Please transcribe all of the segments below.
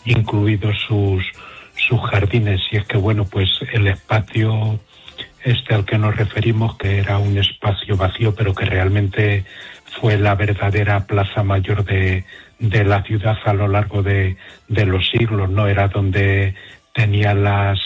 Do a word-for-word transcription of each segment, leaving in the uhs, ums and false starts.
incluidos sus, sus jardines. Y es que, bueno, pues el espacio este al que nos referimos, que era un espacio vacío, pero que realmente fue la verdadera plaza mayor de, de la ciudad a lo largo de, de los siglos, ¿no? Era donde tenía las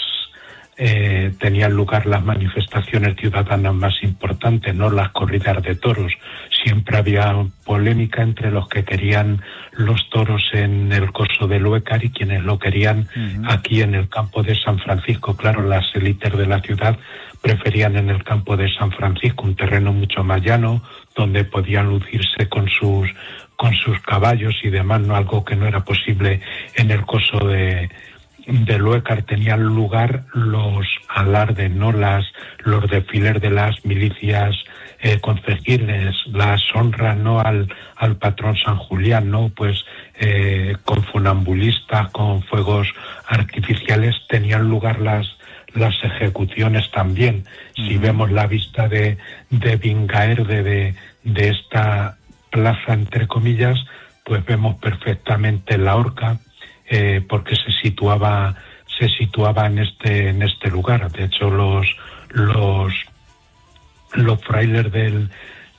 eh, tenían lugar las manifestaciones ciudadanas más importantes, ¿no? Las corridas de toros. Siempre había polémica entre los que querían los toros en el Coso de Luécar y quienes lo querían uh-huh. aquí en el campo de San Francisco. Claro, las élites de la ciudad preferían en el campo de San Francisco un terreno mucho más llano, donde podían lucirse con sus con sus caballos y demás, no algo que no era posible en el Coso de, de Luécar. Tenían lugar los alardes, no las los desfiles de las milicias eh, concejiles, las honras, no al al patrón San Julián, no pues eh, con funambulistas, con fuegos artificiales. Tenían lugar las las ejecuciones también. Uh-huh. Si vemos la vista de de Vingaerde de de esta plaza, entre comillas, pues vemos perfectamente la horca, eh, porque se situaba se situaba en este en este lugar. De hecho, los los los frailes del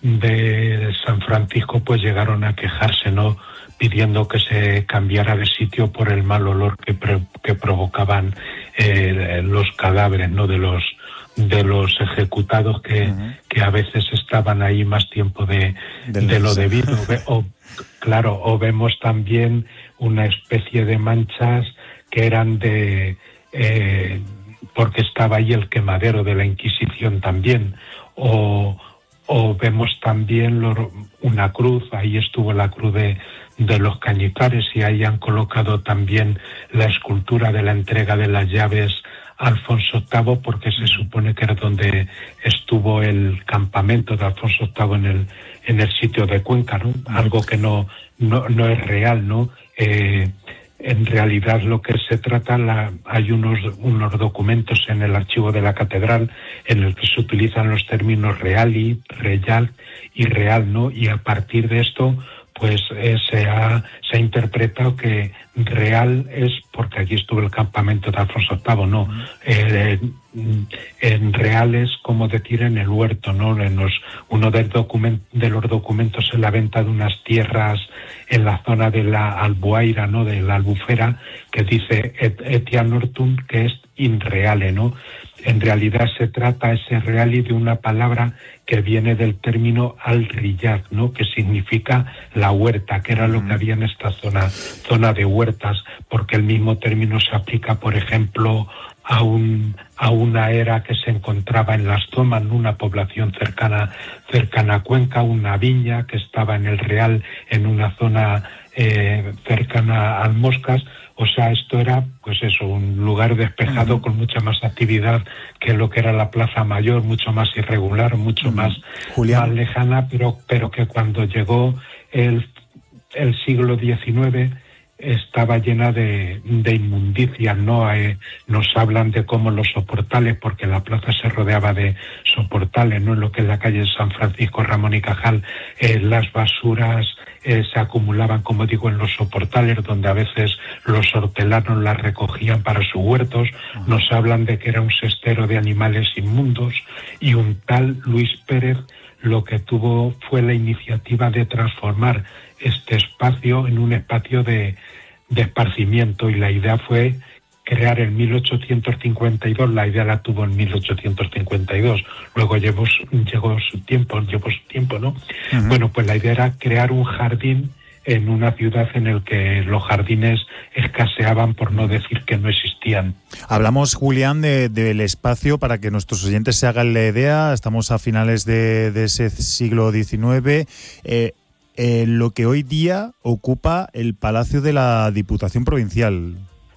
de San Francisco pues llegaron a quejarse, ¿no?, pidiendo que se cambiara de sitio por el mal olor que pre, que provocaban eh, los cadáveres, ¿no?, de los de los ejecutados, que, uh-huh. que a veces estaban ahí más tiempo de, de, de lo debido. O, claro, o vemos también una especie de manchas que eran de eh, porque estaba ahí el quemadero de la Inquisición también, o o vemos también lo, una cruz. Ahí estuvo la cruz de de los Cañizares, y ahí han colocado también la escultura de la entrega de las llaves a Alfonso octavo, porque se supone que era donde estuvo el campamento de Alfonso octavo en el en el sitio de Cuenca, ¿no? Algo que no no no es real, ¿no? Eh, en realidad lo que se trata, la, hay unos unos documentos en el archivo de la catedral en el que se utilizan los términos reali, real y real, ¿no? Y a partir de esto pues eh, se ha se ha interpretado que real es porque aquí estuvo el campamento de Alfonso octavo, no. Eh, en real es como decir en el huerto, ¿no? En los, uno del document, de los documentos en la venta de unas tierras en la zona de la Albuaira, ¿no?, de la Albufera, que dice et, etiam hortum, que es in reale, ¿no? En realidad se trata ese reali de una palabra que viene del término al-riyad, ¿no?, que significa la huerta, que era lo que había en esta zona, zona de huertas, porque el mismo término se aplica, por ejemplo, a un a una era que se encontraba en Las Tomas, una población cercana cercana a Cuenca, una viña que estaba en el Real, en una zona eh, cercana a Almoscas. O sea, esto era, pues eso, un lugar despejado uh-huh. con mucha más actividad que lo que era la Plaza Mayor, mucho más irregular, mucho uh-huh. más, más lejana, pero pero que cuando llegó el el siglo diecinueve estaba llena de, de inmundicias, ¿no? Eh, nos hablan de cómo los soportales, porque la plaza se rodeaba de soportales, ¿no? En lo que es la calle San Francisco, Ramón y Cajal, eh, las basuras eh, se acumulaban, como digo, en los soportales, donde a veces los hortelanos las recogían para sus huertos. Nos hablan de que era un cestero de animales inmundos, y un tal Luis Pérez lo que tuvo fue la iniciativa de transformar este espacio en un espacio de, de esparcimiento, y la idea fue crear en mil ochocientos cincuenta y dos, la idea la tuvo en mil ochocientos cincuenta y dos, luego llegó, llegó su tiempo, llevó su tiempo, ¿no? Uh-huh. Bueno, pues la idea era crear un jardín en una ciudad en el que los jardines escaseaban, por no decir que no existían. Hablamos, Julián, de, del espacio para que nuestros oyentes se hagan la idea. Estamos a finales de, de ese siglo diecinueve. Eh, eh, lo que hoy día ocupa el Palacio de la Diputación Provincial.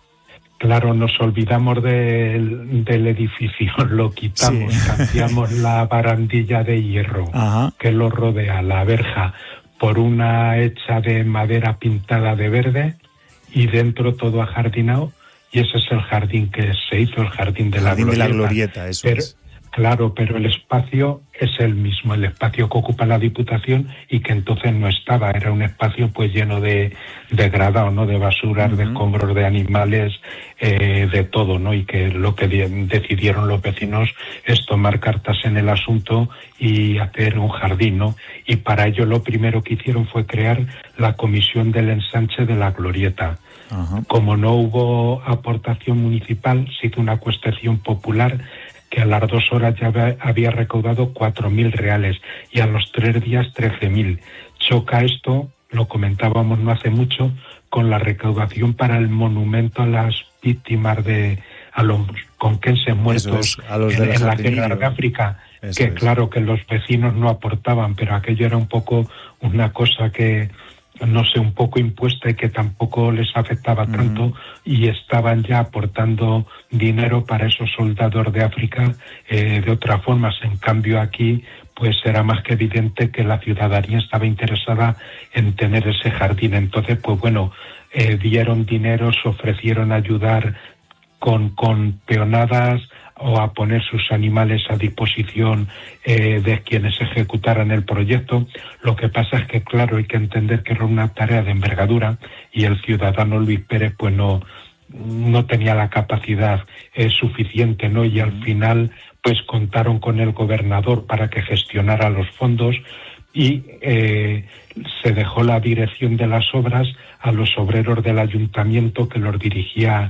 Claro, nos olvidamos del, del edificio, lo quitamos, sí. Cambiamos la barandilla de hierro Ajá. que lo rodea, la verja, por una hecha de madera pintada de verde, y dentro todo ajardinado, y ese es el jardín que se hizo, el jardín de, el la, jardín glorieta. de la glorieta. Eso pero, es. Claro, pero el espacio es el mismo, el espacio que ocupa la Diputación y que entonces no estaba, era un espacio pues lleno de degradado, ¿no? De basuras, uh-huh. de escombros de animales, eh, de todo, ¿no? Y que lo que de- decidieron los vecinos es tomar cartas en el asunto y hacer un jardín, ¿no? Y para ello lo primero que hicieron fue crear la Comisión del Ensanche de la Glorieta. Uh-huh. Como no hubo aportación municipal, se hizo una acuestación popular que a las dos horas ya había recaudado cuatro mil reales y a los tres días trece mil. Choca esto, lo comentábamos no hace mucho, con la recaudación para el monumento a las víctimas de a los conquenses muertos es, a los en, en la guerra de África, Eso que es. Claro que los vecinos no aportaban, pero aquello era un poco una cosa que no sé, un poco impuesta y que tampoco les afectaba tanto, uh-huh. y estaban ya aportando dinero para esos soldados de África eh, de otra forma. En cambio aquí pues era más que evidente que la ciudadanía estaba interesada en tener ese jardín. Entonces pues bueno, eh, dieron dinero, se ofrecieron a ayudar con, con peonadas o a poner sus animales a disposición eh, de quienes ejecutaran el proyecto. Lo que pasa es que, claro, hay que entender que era una tarea de envergadura y el ciudadano Luis Pérez pues no, no tenía la capacidad eh, suficiente, ¿no? Y al final pues contaron con el gobernador para que gestionara los fondos y eh, se dejó la dirección de las obras a los obreros del ayuntamiento, que los dirigía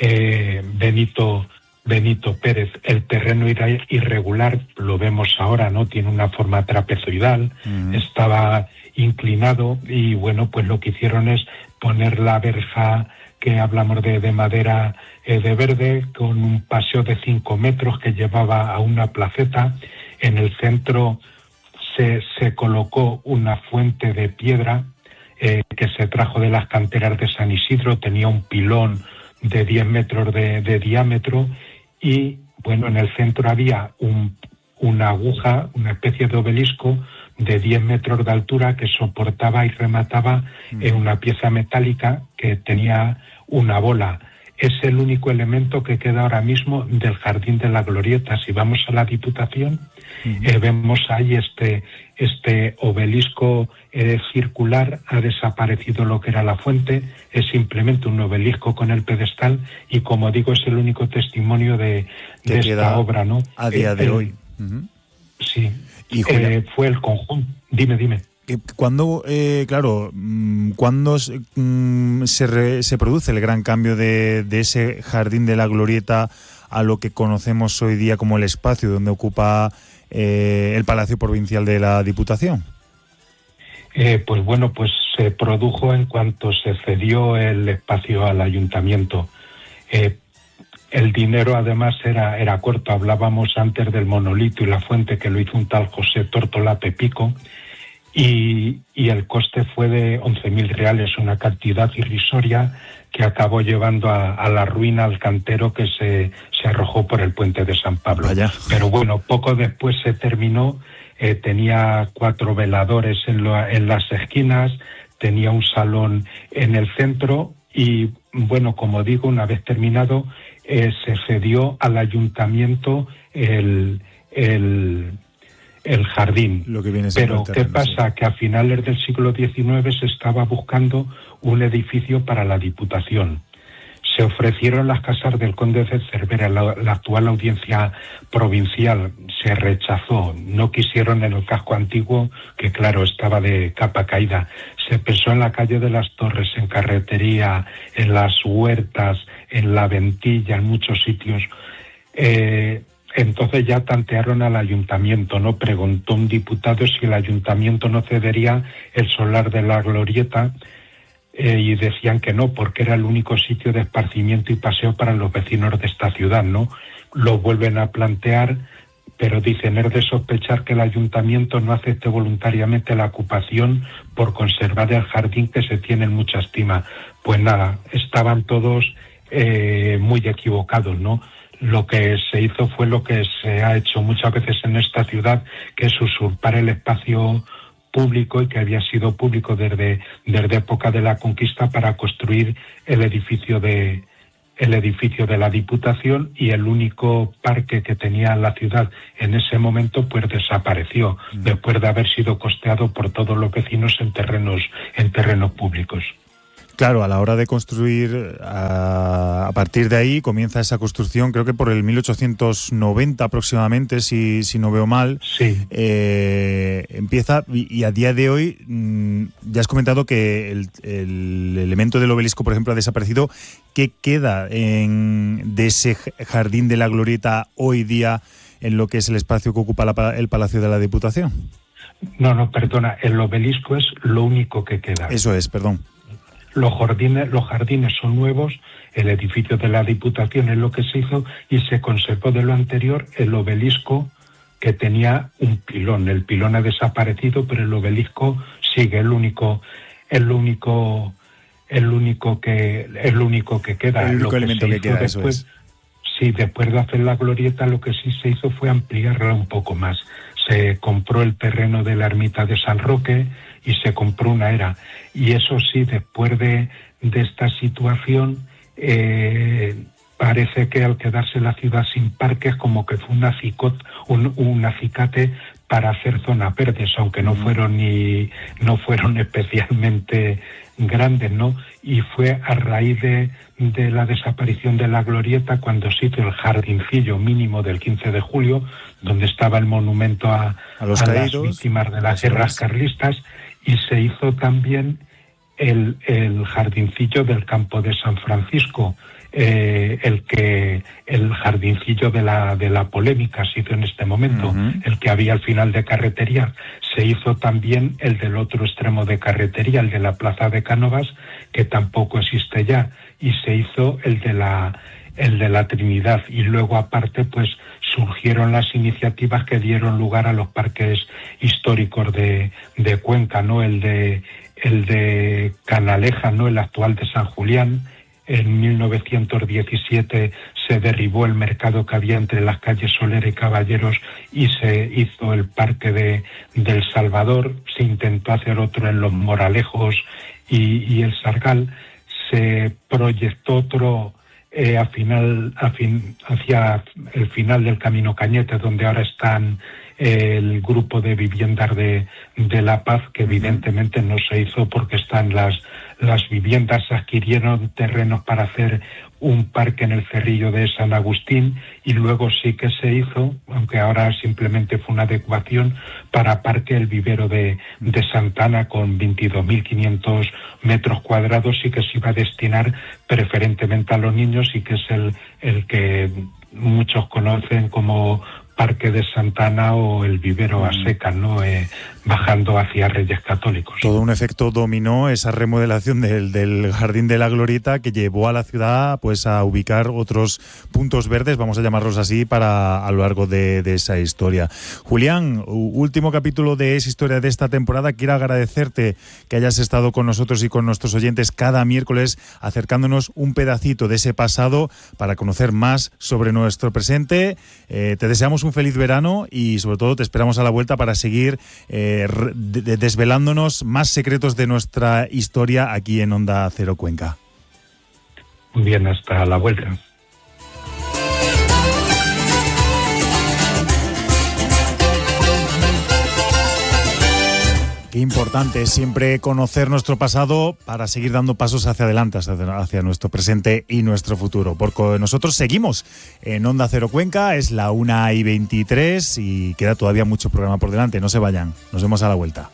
eh, Benito Benito Pérez. El terreno era irregular, lo vemos ahora, ¿no? Tiene una forma trapezoidal, uh-huh. estaba inclinado y bueno, pues lo que hicieron es poner la verja que hablamos de, de madera eh, de verde, con un paseo de cinco metros que llevaba a una placeta. En el centro se, se colocó una fuente de piedra eh, que se trajo de las canteras de San Isidro, tenía un pilón de diez metros de, de diámetro. Y bueno, en el centro había un, una aguja, una especie de obelisco de diez metros de altura que soportaba y remataba mm. en una pieza metálica que tenía una bola. Es el único elemento que queda ahora mismo del Jardín de la Glorieta. Si vamos a la Diputación, mm. eh, vemos ahí este, este obelisco eh, circular. Ha desaparecido lo que era la fuente, es simplemente un obelisco con el pedestal y, como digo, es el único testimonio de, de esta obra, ¿no? A día de eh, hoy. Uh-huh. Sí, y eh, fue el conjunto. Dime, dime. ¿Cuándo, eh, claro, cuándo se, re, se produce el gran cambio de, de ese Jardín de la Glorieta a lo que conocemos hoy día como el espacio donde ocupa eh, el Palacio Provincial de la Diputación? Eh, pues bueno, pues se produjo en cuanto se cedió el espacio al ayuntamiento. Eh, el dinero además era, era corto. Hablábamos antes del monolito y la fuente, que lo hizo un tal José Tórtola Pepico, y, y el coste fue de once mil reales, una cantidad irrisoria que acabó llevando a, a la ruina al cantero que se, se arrojó por el puente de San Pablo. Vaya. Pero bueno, poco después se terminó. Eh, tenía cuatro veladores en, lo, en las esquinas, tenía un salón en el centro y, bueno, como digo, una vez terminado, eh, se cedió al ayuntamiento el, el, el jardín. Lo que viene Pero, terreno, ¿qué pasa? Sí. Que a finales del siglo diecinueve se estaba buscando un edificio para la Diputación. Se ofrecieron las casas del conde de Cervera, la, la actual audiencia provincial. Se rechazó, no quisieron en el casco antiguo, que claro, estaba de capa caída. Se pensó en la calle de las Torres, en Carretería, en las Huertas, en la Ventilla, en muchos sitios. Eh, entonces ya tantearon al ayuntamiento, ¿no? Preguntó un diputado si el ayuntamiento no cedería el solar de la Glorieta, Eh, y decían que no, porque era el único sitio de esparcimiento y paseo para los vecinos de esta ciudad, ¿no? Lo vuelven a plantear, pero dicen, es de sospechar que el ayuntamiento no acepte voluntariamente la ocupación por conservar el jardín que se tiene en mucha estima. Pues nada, estaban todos eh, muy equivocados, ¿no? Lo que se hizo fue lo que se ha hecho muchas veces en esta ciudad, que es usurpar el espacio público y que había sido público desde, desde época de la conquista para construir el edificio de el edificio de la Diputación, y el único parque que tenía la ciudad en ese momento pues desapareció, mm. después de haber sido costeado por todos los vecinos en terrenos, en terrenos públicos. Claro, a la hora de construir, a, a partir de ahí comienza esa construcción, creo que por el mil ochocientos noventa aproximadamente, si, si no veo mal. Sí. Eh, empieza, y, y a día de hoy, mmm, ya has comentado que el, el elemento del obelisco, por ejemplo, ha desaparecido. ¿Qué queda en, de ese jardín de la Glorieta hoy día en lo que es el espacio que ocupa la, el Palacio de la Diputación? No, no, perdona, el obelisco es lo único que queda. Eso es, perdón. Los jardines, los jardines son nuevos, el edificio de la Diputación es lo que se hizo y se conservó de lo anterior el obelisco que tenía un pilón. El pilón ha desaparecido, pero el obelisco sigue, el único, el único, el único que, el único que queda. El único lo elemento que, que queda, después, eso es. Sí, después de hacer la Glorieta, lo que sí se hizo fue ampliarla un poco más. Se compró el terreno de la ermita de San Roque y se compró una era. Y eso sí, después de, de esta situación, eh, parece que al quedarse la ciudad sin parques, como que fue un, acicot, un, un acicate para hacer zonas verdes, aunque no fueron ni no fueron especialmente grandes, ¿no? Y fue a raíz de, de la desaparición de la Glorieta cuando se hizo el jardincillo mínimo del quince de julio, donde estaba el monumento a, a, los a caídos, las víctimas de las guerras carlistas, y se hizo también el, el jardincillo del campo de San Francisco, eh, el que el jardincillo de la de la polémica se hizo en este momento, uh-huh. el que había al final de Carretería. Se hizo también el del otro extremo de Carretería, el de la Plaza de Cánovas, que tampoco existe ya, y se hizo el de la el de la Trinidad, y luego aparte pues surgieron las iniciativas que dieron lugar a los parques históricos de, de Cuenca, ¿no? El de el de Canaleja, ¿no? El actual de San Julián. En mil novecientos diecisiete se derribó el mercado que había entre las calles Soler y Caballeros y se hizo el parque de del Salvador. Se intentó hacer otro en Los Moralejos y, y el Sargal. Se proyectó otro eh, a final, a fin, hacia el final del Camino Cañete, donde ahora están eh, el grupo de viviendas de, de La Paz, que evidentemente no se hizo porque están las, las viviendas, se adquirieron terrenos para hacer un parque en el Cerrillo de San Agustín, y luego sí que se hizo, aunque ahora simplemente fue una adecuación, para parque el vivero de, de Santana con veintidós mil quinientos metros cuadrados, y que se iba a destinar preferentemente a los niños, y que es el, el que muchos conocen como Parque de Santana o el vivero a secas, ¿no? Eh, bajando hacia Reyes Católicos. Todo un efecto dominó, esa remodelación del, del Jardín de la Glorieta, que llevó a la ciudad pues a ubicar otros puntos verdes, vamos a llamarlos así, para a lo largo de, de esa historia. Julián, último capítulo de esa historia de esta temporada. Quiero agradecerte que hayas estado con nosotros y con nuestros oyentes cada miércoles, acercándonos un pedacito de ese pasado para conocer más sobre nuestro presente. Eh, te deseamos un feliz verano y sobre todo te esperamos a la vuelta para seguir eh, desvelándonos más secretos de nuestra historia aquí en Onda Cero Cuenca. Bien, hasta la vuelta. Qué importante es siempre conocer nuestro pasado para seguir dando pasos hacia adelante, hacia, hacia nuestro presente y nuestro futuro. Porque nosotros seguimos en Onda Cero Cuenca, es la una y veintitrés y queda todavía mucho programa por delante. No se vayan, nos vemos a la vuelta.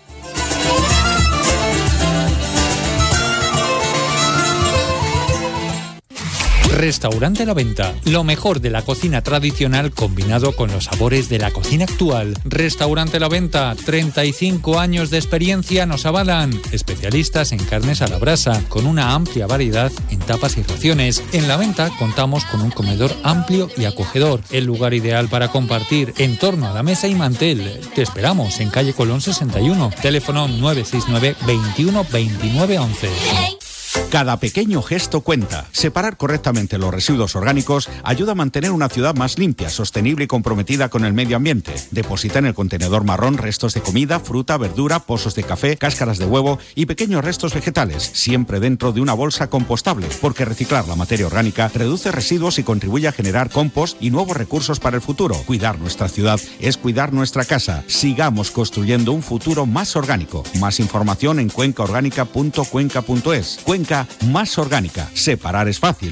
Restaurante La Venta, lo mejor de la cocina tradicional combinado con los sabores de la cocina actual. Restaurante La Venta, treinta y cinco años de experiencia nos avalan. Especialistas en carnes a la brasa, con una amplia variedad en tapas y raciones. En La Venta contamos con un comedor amplio y acogedor, el lugar ideal para compartir en torno a la mesa y mantel. Te esperamos en calle Colón sesenta y uno, teléfono nueve seis nueve, veintiuno, veintinueve, once. Cada pequeño gesto cuenta. Separar correctamente los residuos orgánicos ayuda a mantener una ciudad más limpia, sostenible y comprometida con el medio ambiente. Deposita en el contenedor marrón restos de comida, fruta, verdura, pozos de café, cáscaras de huevo y pequeños restos vegetales, siempre dentro de una bolsa compostable, porque reciclar la materia orgánica reduce residuos y contribuye a generar compost y nuevos recursos para el futuro. Cuidar nuestra ciudad es cuidar nuestra casa. Sigamos construyendo un futuro más orgánico. Más información en cuenca orgánica punto cuenca punto es. Cuenca más orgánica. Separar es fácil.